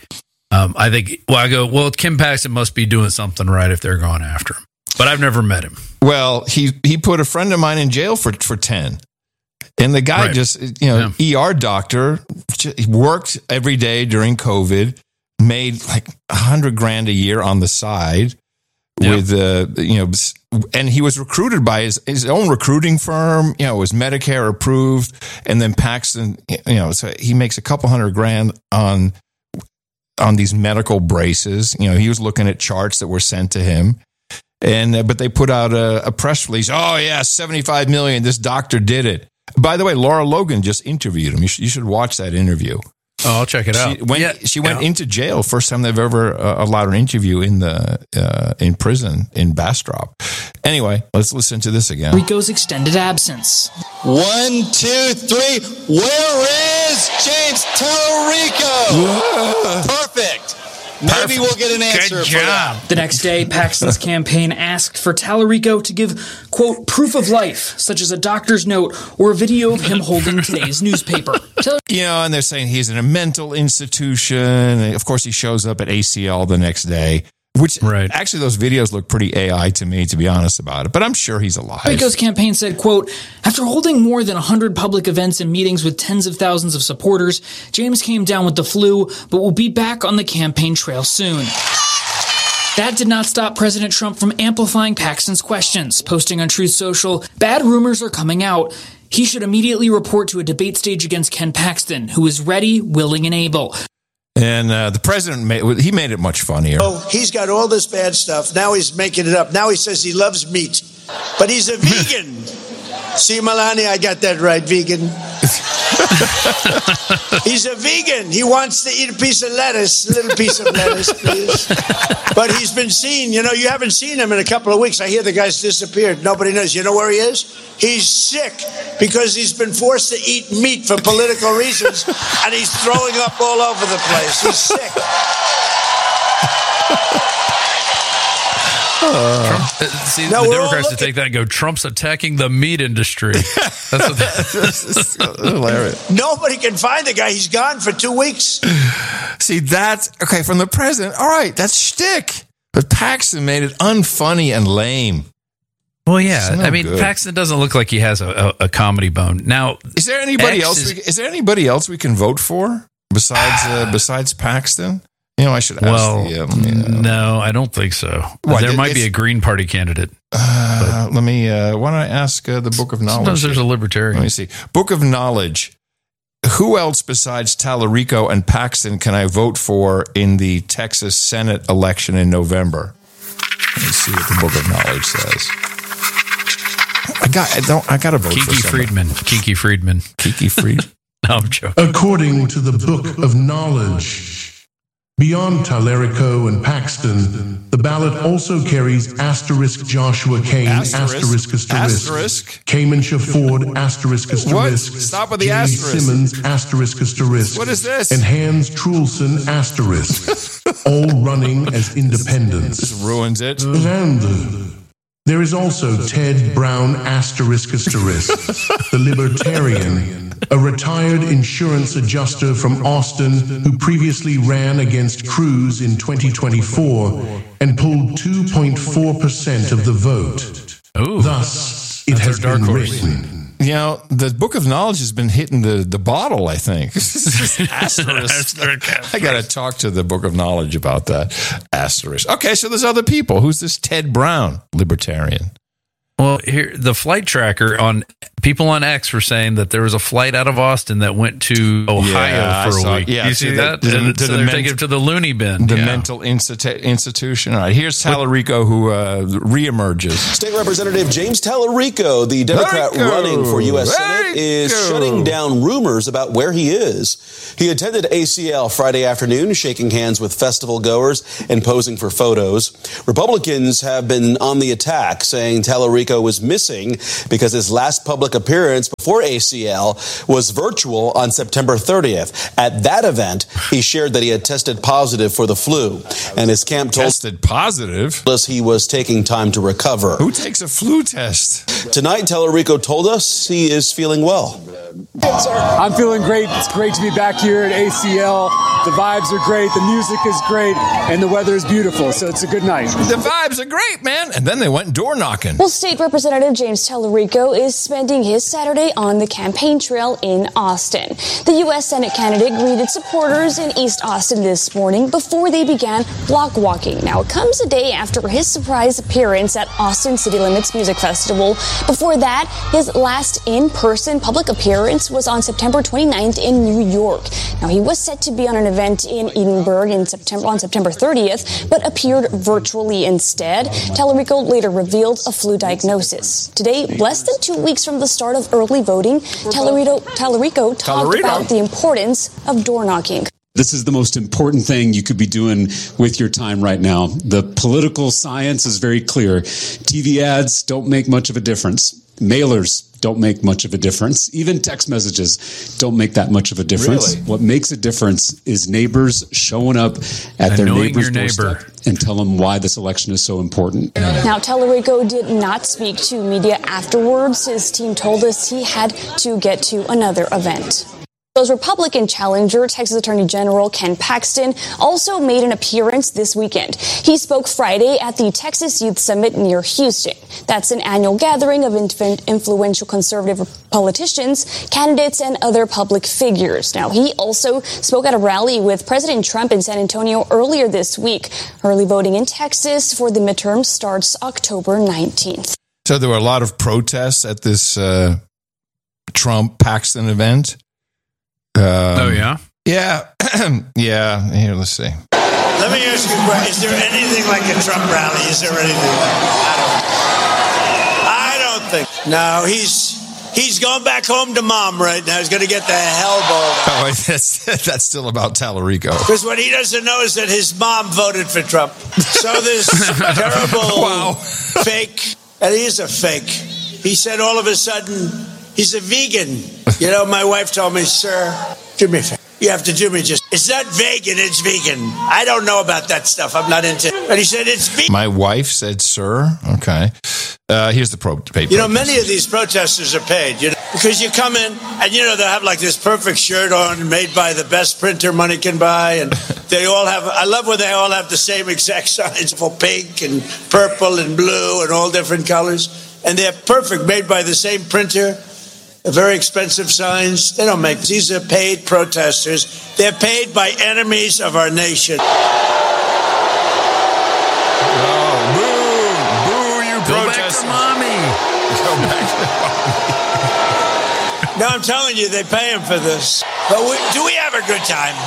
Kim Paxton must be doing something right if they're going after him. But I've never met him. Well, he put a friend of mine in jail for 10. And the guy ER doctor, worked every day during COVID, made like $100,000 a year on the side with, and he was recruited by his own recruiting firm, it was Medicare approved. And then Paxton, so he makes a couple $100,000 on these medical braces. He was looking at charts that were sent to him. And but they put out a press release. Oh yeah, $75 million. This doctor did it. By the way, Laura Logan just interviewed him. You should watch that interview. Oh, I'll check it out. She went into jail. First time they've ever allowed an interview in prison in Bastrop. Anyway, let's listen to this again. Rico's extended absence. 1, 2, 3. Where is James Tallarico? Perfect. Maybe we'll get an answer for that. The next day, Paxton's campaign asked for Tallarico to give, quote, proof of life, such as a doctor's note or a video of him holding today's newspaper. And they're saying he's in a mental institution. And of course, he shows up at ACL the next day, which actually those videos look pretty AI to me, to be honest about it. But I'm sure he's alive. Rico's campaign said, quote, after holding more than 100 public events and meetings with tens of thousands of supporters, James came down with the flu, but will be back on the campaign trail soon. That did not stop President Trump from amplifying Paxton's questions, posting on Truth Social, bad rumors are coming out. He should immediately report to a debate stage against Ken Paxton, who is ready, willing, and able. And the president made it much funnier. Oh, he's got all this bad stuff. Now he's making it up. Now he says he loves meat, but he's a vegan. See, Melania, I got that right, vegan. He's a vegan. He wants to eat a piece of lettuce, a little piece of lettuce, please. But he's been seen. You haven't seen him in a couple of weeks. I hear the guy's disappeared. Nobody knows. You know where he is? He's sick because he's been forced to eat meat for political reasons, and he's throwing up all over the place. He's sick. The Democrats to take that and go, Trump's attacking the meat industry. That's hilarious. Nobody can find the guy. He's gone for 2 weeks. See, that's okay from the president. All right, that's shtick. But Paxton made it unfunny and lame. Well, yeah. Paxton doesn't look like he has a comedy bone. Now, is there anybody else? Is there anybody else we can vote for besides Paxton? I should ask. No, I don't think so. There might be a Green Party candidate. Let me. Why don't I ask the Book of Knowledge? Sometimes there's a libertarian. Let me see. Book of Knowledge. Who else besides Tallarico and Paxton can I vote for in the Texas Senate election in November? Let me see what the Book of Knowledge says. I got to vote for Friedman. Kiki Friedman. Kiki Friedman. No, I'm joking. According to the Book of Knowledge, beyond Tallarico and Paxton, the ballot also carries * Joshua Kane, ***, Cayman Ford, ***, What? Stop with the asterisk. Simmons, ***, What is this? and Hans Trulson, ***, all running as independents. This ruins it. And there is also Ted Brown, ***, the libertarian, a retired insurance adjuster from Austin who previously ran against Cruz in 2024 and pulled 2.4% of the vote. Ooh. Thus, it has been written. You know, the Book of Knowledge has been hitting the bottle, I think. Asterisk. I got to talk to the Book of Knowledge about that. Asterisk. Okay, so there's other people. Who's this Ted Brown, libertarian? Well, here, the flight tracker on people on X were saying that there was a flight out of Austin that went to Ohio for a week. Yeah, you see that? So they're taking it to the loony bin. The mental institution. All right, here's Tallarico who reemerges. State Representative James Tallarico, the Democrat running for U.S. Senate, is shutting down rumors about where he is. He attended ACL Friday afternoon, shaking hands with festival goers and posing for photos. Republicans have been on the attack, saying Tallarico was missing because his last public appearance before ACL was virtual on September 30th. At that event, he shared that he had tested positive for the flu, and his camp told tested positive us he was taking time to recover. Who takes a flu test? Tonight, Tallarico told us he is feeling well. I'm feeling great. It's great to be back here at ACL. The vibes are great. The music is great, and the weather is beautiful. So it's a good night. The vibes are great, man. And then they went door knocking. Well, State Representative James Tallarico is spending his Saturday on the campaign trail in Austin. The U.S. Senate candidate greeted supporters in East Austin this morning before they began block walking. Now, it comes a day after his surprise appearance at Austin City Limits Music Festival. Before that, his last in-person public appearance was on September 29th in New York. Now, he was set to be on an event in Edinburgh on September 30th, but appeared virtually instead. Tallarico later revealed a flu diagnosis. Today, less than 2 weeks from the start of early voting, Tallarico talked about the importance of door knocking. This is the most important thing you could be doing with your time right now. The political science is very clear. TV ads don't make much of a difference. Mailers don't make much of a difference. Even text messages don't make that much of a difference. Really? What makes a difference is neighbors showing up at their neighbor's doorstep and tell them why this election is so important. Now, Tallarico did not speak to media afterwards. His team told us he had to get to another event. Those Republican challenger, Texas Attorney General Ken Paxton, also made an appearance this weekend. He spoke Friday at the Texas Youth Summit near Houston. That's an annual gathering of influential conservative politicians, candidates, and other public figures. Now, he also spoke at a rally with President Trump in San Antonio earlier this week. Early voting in Texas for the midterm starts October 19th. So there were a lot of protests at this Trump-Paxton event. Oh, yeah? Yeah. Yeah. Here, let's see. Let me ask you a question. Is there anything like a Trump rally? Is there anything like that? I don't think. No, he's going back home to mom right now. He's going to get the hell balled out. Oh, that's still about Tallarico. Because what he doesn't know is that his mom voted for Trump. So this terrible fake, and he is a fake. He said all of a sudden he's a vegan. You know, my wife told me, sir, do me a favor. You have to do me just. It's not vegan, it's vegan. I don't know about that stuff. I'm not into it. But he said it's vegan. My wife said, sir. Okay. Here's the paper. You know, many of these protesters are paid, you know, because you come in and, you know, they'll have like this perfect shirt on made by the best printer money can buy. And they all have, I love when they all have the same exact signs for pink and purple and blue and all different colors. And they're perfect, made by the same printer. Very expensive signs. They don't make these. Are paid protesters. They're paid by enemies of our nation. Oh, boo, you protesters. Go back to mommy. No, I'm telling you, they pay them for this. But do we have a good time?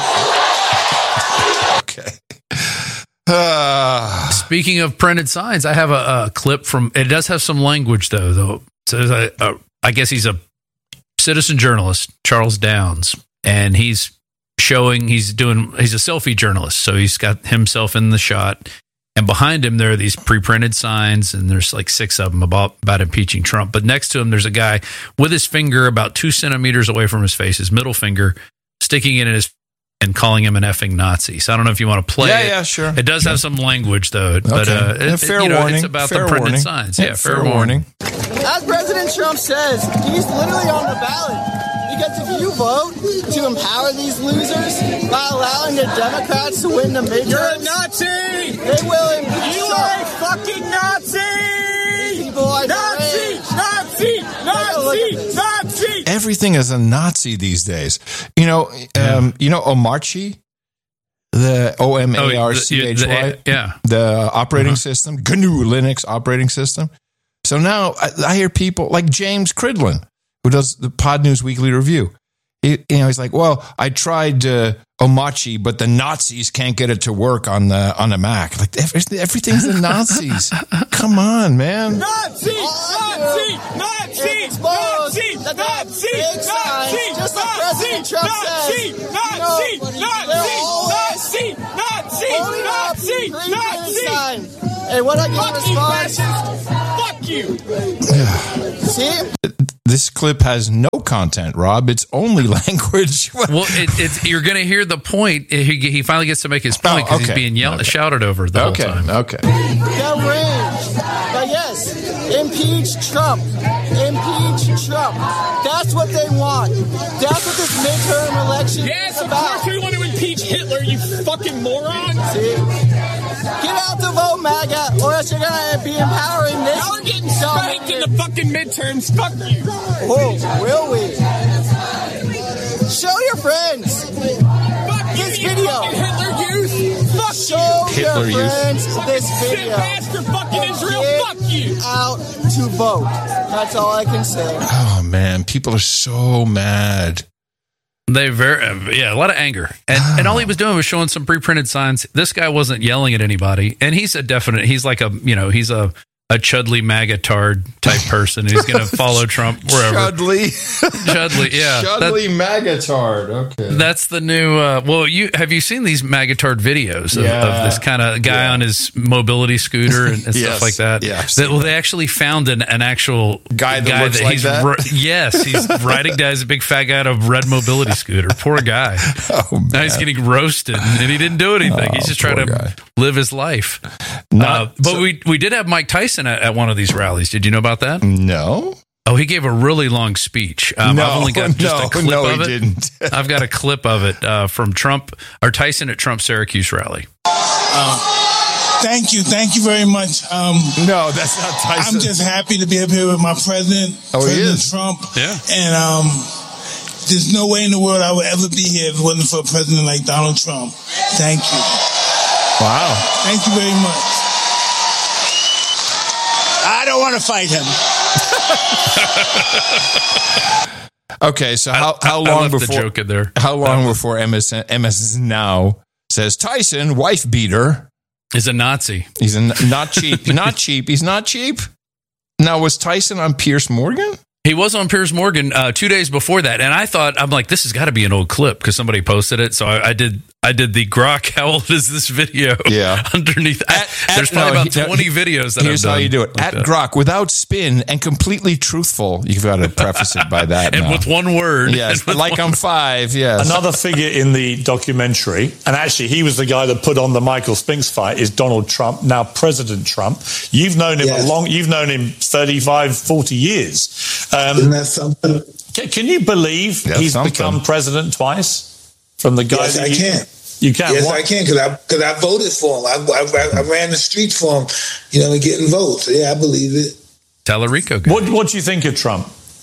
Okay. Speaking of printed signs, I have a clip from. It does have some language though. So I guess he's a citizen journalist, Charles Downs, and he's a selfie journalist. So he's got himself in the shot, and behind him there are these pre-printed signs, and there's like 6 of them about impeaching Trump. But next to him, there's a guy with his finger about 2 centimeters away from his face, his middle finger, sticking it in his and calling him an effing Nazi. So I don't know if you want to play it. Yeah, sure. It does have some language, though. But fair warning. It's about the printed signs. Yeah, fair warning. As President Trump says, he's literally on the ballot. Because if you vote to empower these losers by allowing the Democrats to win the midterms, you're a Nazi! They will impeach. You are a fucking Nazi! boy. Nazi. Everything is a Nazi these days. You know Omarchy, the OMARCHY, the operating system, GNU Linux operating system. So now I hear people like James Cridlin, who does the Pod News Weekly Review. He's like, well, I tried Omarchy, but the Nazis can't get it to work on the Mac. Like everything's the Nazis. Come on, man. Nazi. Just like President Trump says. Nazi. And what I get in response? Fuck you. See? This clip has no content, Rob. It's only language. Well, you're going to hear the point. He finally gets to make his point because he's being shouted over the whole time. Okay. That range. But yes, impeach Trump. That's what they want. That's what this midterm election is about. Yes, of course we want to impeach Hitler, you fucking moron. See? Get out to vote, MAGA, or else you're going to be empowering this. Y'all are getting spanked in the fucking midterms. Fuck you. Oh, will we? Show your friends. Fuck this you, video. Hitler youth. Fuck Show Hitler your friends this video. Master fucking Israel. Fuck you. Out to vote. That's all I can say. Oh, man. People are so mad. A lot of anger. And all he was doing was showing some pre-printed signs. This guy wasn't yelling at anybody. And he's like he's a Chudley MAGA-tard type person who's going to follow Trump wherever. Chudley, yeah. Chudley MAGA-tard. Okay. That's the new, have you seen these MAGA-tard videos of this kind of guy on his mobility scooter and stuff like that? Yeah. They actually found an actual guy that looks like that? Yes, he's riding down as a big fat guy on a red mobility scooter. Poor guy. Now he's getting roasted and he didn't do anything. He's just trying to live his life. We did have Mike Tyson at one of these rallies. Did you know about that? No. Oh, he gave a really long speech. I've only got just a clip of it. Didn't. I've got a clip of it from Tyson at Trump's Syracuse rally. Thank you very much. No, that's not Tyson. I'm just happy to be up here with my president, President Trump. Yeah. And there's no way in the world I would ever be here if it wasn't for a president like Donald Trump. Thank you. Wow. Thank you very much. I don't want to fight him. Okay, so how long before the joke in there? How long before MS Now says Tyson, wife beater, is a Nazi? He's not cheap. Not cheap. He's not cheap. Now, was Tyson on Piers Morgan? He was on Piers Morgan 2 days before that, and I'm like, this has got to be an old clip because somebody posted it. So I did the Grok. How old is this video? Yeah, underneath. There's probably about 20 videos that here's I've done. How you do it at Grok without spin and completely truthful. You've got to preface it by that, and with one word. Yes, like I'm 5. Yes. Another figure in the documentary, and actually he was the guy that put on the Michael Spinks fight, is Donald Trump, now President Trump. You've known him You've known him 35, 40 years. Isn't that something? Can you believe he's become president twice? From the guy I can. You can. Yes, I can because I voted for him. I ran the streets for him, and getting votes. Yeah, I believe it. Tallarico. What do you think of Trump?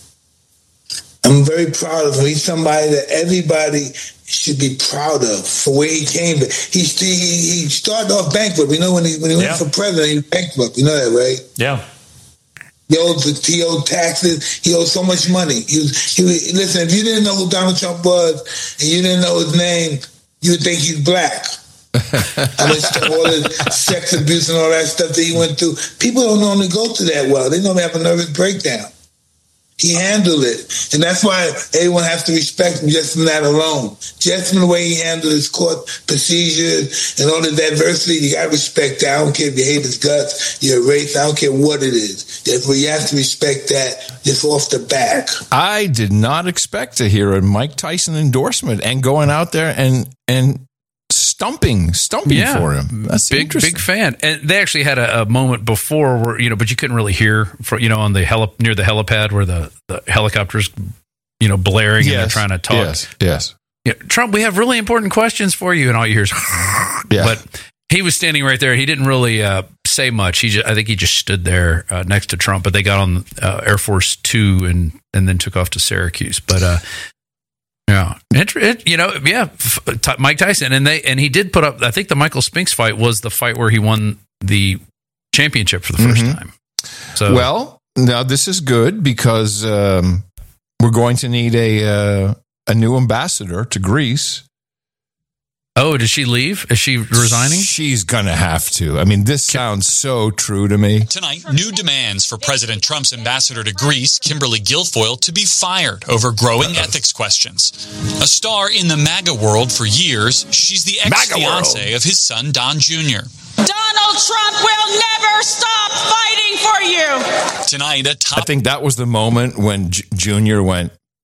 I'm very proud of him. He's somebody that everybody should be proud of for where he came. But he started off bankrupt. When he went for president, he was bankrupt. You know that, right? Yeah. He owed taxes. He owed so much money. Listen, if you didn't know who Donald Trump was and you didn't know his name, you would think he's black. I mean, all his sex abuse and all that stuff that he went through. People don't normally go through that well. They normally have a nervous breakdown. He handled it. And that's why everyone has to respect him just from that alone. Just from the way he handled his court procedures and all the diversity, you got to respect that. I don't care if you hate his guts, your race, I don't care what it is. You have to respect that just off the back. I did not expect to hear a Mike Tyson endorsement and going out there and stumping for him. That's big fan. And they actually had a moment before where, but you couldn't really hear on the near the helipad where the helicopters, blaring and they're trying to talk. Yes. Yeah, Trump, we have really important questions for you. And all you hear is, but He was standing right there. He didn't really say much. I think he just stood there next to Trump. But they got on Air Force Two and then took off to Syracuse. But Mike Tyson and he did put up. I think the Michael Spinks fight was the fight where he won the championship for the first time. So well, now this is good because we're going to need a new ambassador to Greece. Oh, did she leave? Is she resigning? She's going to have to. I mean, this sounds so true to me. Tonight, new demands for President Trump's ambassador to Greece, Kimberly Guilfoyle, to be fired over growing ethics questions. A star in the MAGA world for years, she's the ex-fiancée of his son, Don Jr. Donald Trump will never stop fighting for you. Tonight, I think that was the moment when Junior went,